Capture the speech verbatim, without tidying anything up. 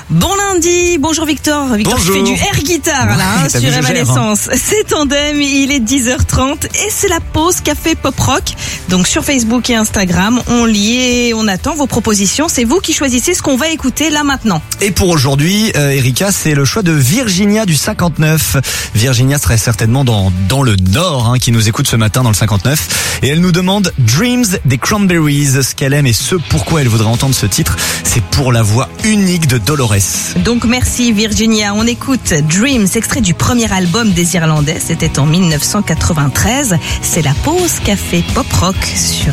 Bon lundi, bonjour Victor. Victor Bonjour. qui fait du air guitar là, hein, sur Evanescence. Hein. C'est Tandem, il est dix heures trente et c'est la pause café pop rock. Donc sur Facebook et Instagram, on lit et on attend vos propositions. C'est vous qui choisissez ce qu'on va écouter là maintenant. Et pour aujourd'hui, euh, Erika, c'est le choix de Virginia du cinquante-neuf. Virginia serait certainement dans dans le Nord, hein, qui nous écoute ce matin dans le cinquante-neuf. Et elle nous demande Dreams des Cranberries. Ce qu'elle aime et ce pourquoi elle voudrait entendre ce titre, c'est pour la voix unique de Dolores. Donc merci Virginia. On écoute Dreams, extrait du premier album des Irlandais. C'était en mille neuf cent quatre-vingt-treize. C'est la pause café pop rock sur